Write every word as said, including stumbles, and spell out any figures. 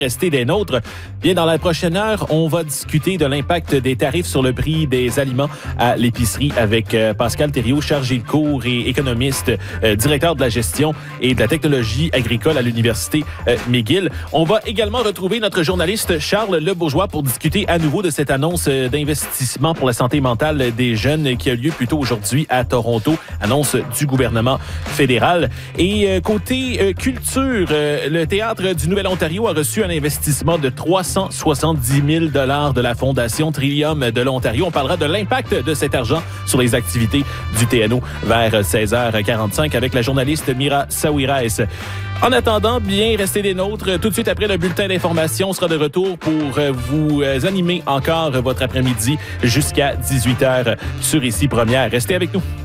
Restez des nôtres. Bien, dans la prochaine heure, on va discuter de l'impact des tarifs sur le prix des aliments à l'épicerie avec euh, Pascal Thériault, chargé de cours et économiste, euh, directeur de la gestion et de la technologie agricole à l'Université euh, McGill. On va également retrouver notre journaliste Charles Lebourgeois pour discuter à nouveau de cette annonce euh, d'investissement pour la santé mentale des jeunes qui a lieu plus tôt aujourd'hui à Toronto, annonce du gouvernement fédéral. Et euh, côté euh, culture, euh, le Théâtre du Nouvel-Ontario a reçu un investissement de trois cent soixante-dix mille dollars de la Fondation Trillium de l'Ontario. On parlera de l'impact de cet argent sur les activités du T N O vers seize heures quarante-cinq avec la journaliste Mira Saouirès. En attendant, bien, restez des nôtres. Tout de suite après le bulletin d'information, on sera de retour pour vous animer encore votre après-midi jusqu'à dix-huit heures sur Ici Première. Restez avec nous.